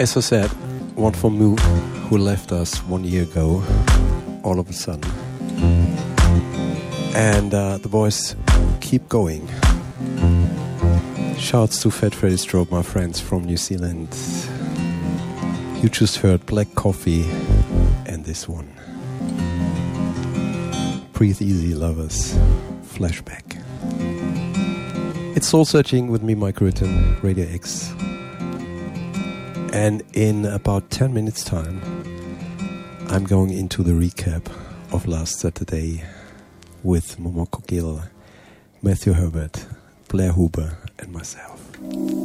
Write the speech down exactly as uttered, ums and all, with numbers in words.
As I said, one from Moo who left us one year ago, all of a sudden. And uh, the boys keep going. Shouts to Fat Freddy Stroke, my friends from New Zealand. You just heard Black Coffee and this one. Breathe Easy, Lovers, Flashback. It's Soul Searching with me, Mike Rutten, Radio X. And in about ten minutes time, I'm going into the recap of last Saturday with Momoko Gill, Matthew Herbert, Blair Huber and myself.